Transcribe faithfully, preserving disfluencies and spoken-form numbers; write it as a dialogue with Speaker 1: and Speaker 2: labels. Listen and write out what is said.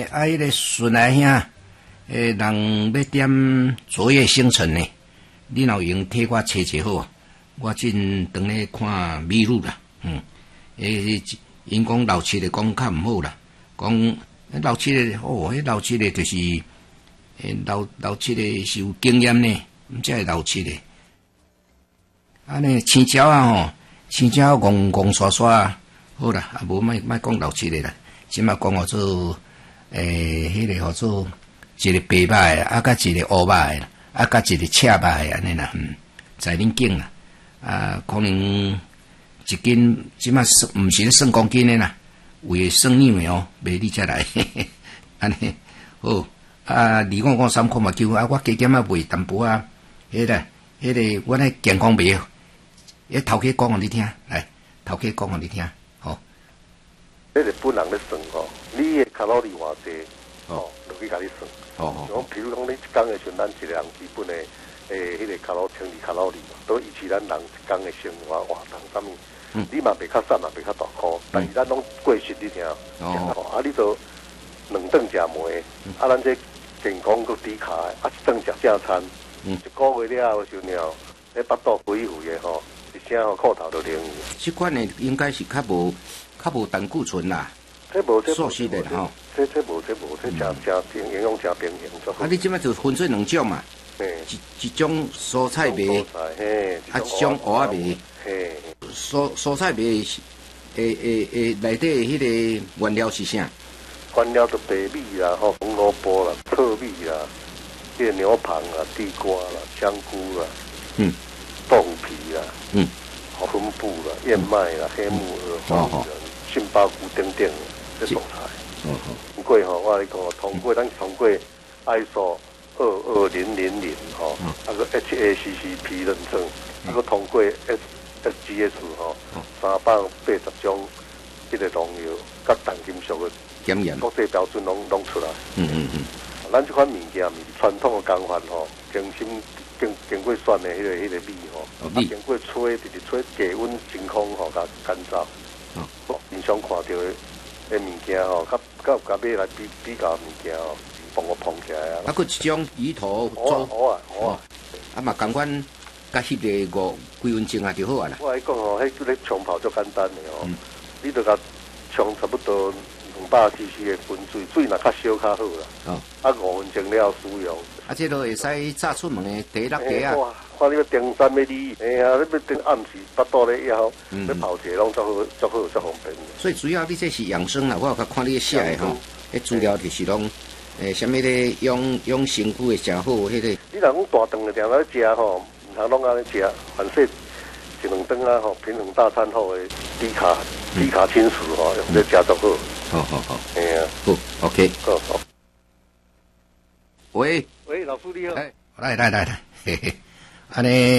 Speaker 1: 啊，迄个孙阿兄，诶，人要点昨夜星辰呢，你若用替我找一好，我真当咧看美女啦，嗯，诶，因讲老七的讲较毋好啦，讲老七的哦，迄老七的就是，诶，老老七的是有经验呢，毋才会老七的。安尼青椒啊吼，青椒戆戆刷刷，好啦，啊无莫莫讲老七的啦，即马讲号做诶，迄、那个号做一个白肉的，啊，甲一个乌肉的，啊，甲一个赤肉的安尼啦，嗯，在恁拣啦，啊，可能一斤即马算毋是咧算公斤的啦，为算两的哦，卖你才来，安尼好啊，二五五三块嘛九啊，我加减啊卖淡薄啊，迄、那个迄、那个我咧健康卖。诶，头家讲互你听，来，头家讲互你听，吼、哦。
Speaker 2: 迄个本人咧算吼，你诶卡路里偌济，吼，落去甲你算。哦哦。讲，比如讲，你一工诶时阵，咱一个人基本诶，诶，迄个卡路乘二卡路里嘛，都以前咱人一工诶生活活动啥物，嗯，你嘛袂较瘦，嘛袂较大箍，但是咱拢过实你听，哦，啊，你都两顿食糜，啊，咱这健康搁低卡诶，啊，一顿食正餐，嗯，一个月了后时了，迄腹肚肥肥诶吼。啥吼裤头都凉。
Speaker 1: 即款的应该是较无较无胆固醇啦，
Speaker 2: 这无这
Speaker 1: 素食的吼。
Speaker 2: 这这无这无这真真平营养真平衡足好。
Speaker 1: 啊，你即摆就分做两种嘛，一一种蔬菜糜，啊一种蚵仔糜。嘿，蔬蔬菜糜诶诶诶，内底迄个原料是啥？
Speaker 2: 原料就白米啦，吼，红萝卜啦，糙米啦，迄个牛蒡啦，地瓜啦，香菇啦，嗯。豆腐皮啦，嗯，昆布啦，燕麦啦，黑木耳、黄仁、杏鲍菇等等的这种菜。哦哦。通过吼，我来讲，通过咱通过 I S O 二二零零零吼，啊个 H A C C P 认证，啊个通过 S S G S 吼，三百八十种这个农药甲重金属的
Speaker 1: 检验，
Speaker 2: 国际标准拢拢出来。嗯嗯嗯。咱这款物件是传统的工法吼，精心。经经过选的迄、那个迄、那个米吼，啊经过吹，直直吹低温真空吼，甲干燥。哦，平常看到的的物件吼，甲甲甲买来比比较物件吼，帮我捧起来啊。
Speaker 1: 啊，佮一种鱼头
Speaker 2: 做，好啊好啊。
Speaker 1: 啊嘛，共款甲翕个五几分钟啊就好啊啦。
Speaker 2: 我来讲吼，迄个冲泡足简单的吼，嗯、你著甲冲差不多两百 C C 的滚水，水若较烧较好啦。哦。啊，五分钟了使用。
Speaker 1: 啊，这都会使炸出门的第一粒鸡啊！
Speaker 2: 哇，看你要订三要你，哎呀，你要订暗时腹肚咧以后，要泡茶拢足好，足好，足方便。
Speaker 1: 所以主要你这是养生啦，我有甲看你写的吼，迄资料就是拢，诶，什么咧养养身躯的食好，迄个。
Speaker 2: 你若讲大顿的定来食吼，唔通拢安尼食，反正一两顿啊吼，平衡大餐后的低卡低卡轻食吼，用这食足好。
Speaker 1: 好好好。
Speaker 2: 哎呀，
Speaker 1: 好 ，OK。
Speaker 2: 好好。
Speaker 1: 喂。
Speaker 2: 喂，老傅你好。
Speaker 1: 哎，来来来来，嘿嘿，安尼。